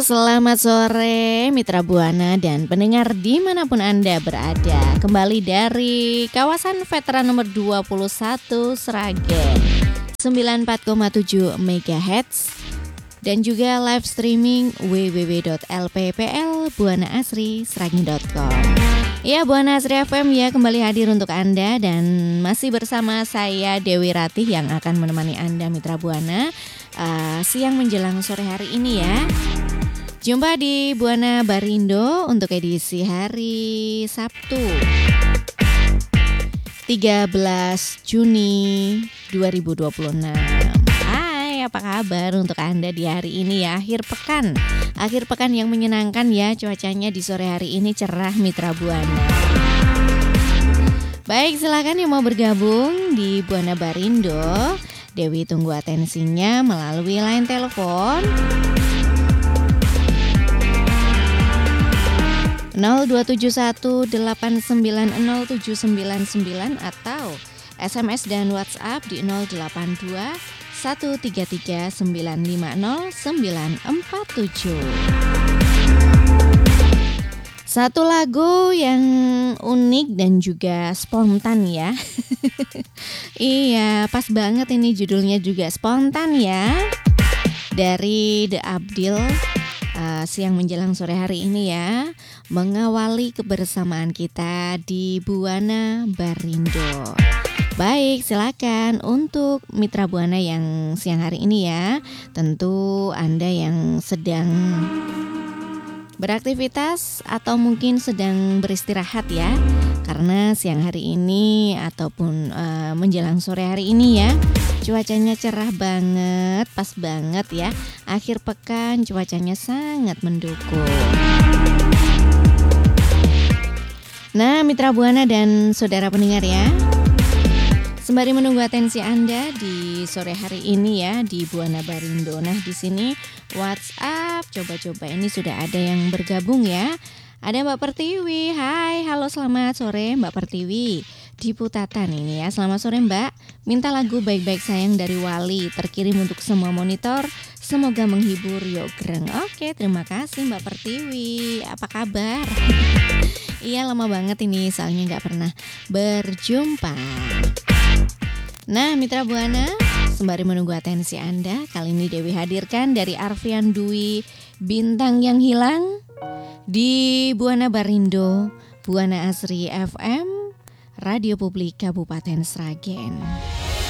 selamat sore Mitra Buana dan pendengar dimanapun Anda berada. Kembali dari kawasan veteran nomor 21 Sragen 94,7 MHz dan juga live streaming www.lpplbuanaasri.sragen.com. Ya, Buana Asri FM ya kembali hadir untuk Anda dan masih bersama saya Dewi Ratih yang akan menemani Anda Mitra Buana siang menjelang sore hari ini ya. Jumpa di Buana Barindo untuk edisi hari Sabtu 13 Juni 2026. Apa kabar untuk Anda di hari ini ya, akhir pekan yang menyenangkan ya, cuacanya di sore hari ini cerah Mitra Buana. Baik, silakan yang mau bergabung di Buana Barindo, Dewi tunggu atensinya melalui line telepon 02718907999 atau SMS dan WhatsApp di 082 133 950 947. Satu lagu yang unik dan juga spontan ya. Iya, pas banget ini judulnya juga spontan ya. Dari The Abdil, siang menjelang sore hari ini ya, mengawali kebersamaan kita di Buana Barindo. Baik, silakan untuk Mitra Buana yang siang hari ini ya. Tentu Anda yang sedang beraktivitas atau mungkin sedang beristirahat ya. Karena siang hari ini ataupun menjelang sore hari ini ya, cuacanya cerah banget, pas banget ya. Akhir pekan cuacanya sangat mendukung. Nah, Mitra Buana dan saudara pendengar ya, sembari menunggu atensi Anda di sore hari ini ya di Buana Barindo. Nah, di sini WhatsApp coba-coba ini sudah ada yang bergabung ya. Ada Mbak Pertiwi. Hai, halo selamat sore Mbak Pertiwi. Di Putatan ini ya. Selamat sore Mbak. Minta lagu Baik-Baik Sayang dari Wali terkirim untuk semua monitor. Semoga menghibur Yo Greng. Oke, terima kasih Mbak Pertiwi. Apa kabar? Iya, lama banget ini soalnya gak pernah berjumpa. Nah, Mitra Buana, sembari menunggu atensi Anda, kali ini Dewi hadirkan dari Arfian Dwi, Bintang Yang Hilang di Buana Barindo, Buana Asri FM, Radio Publik Kabupaten Sragen.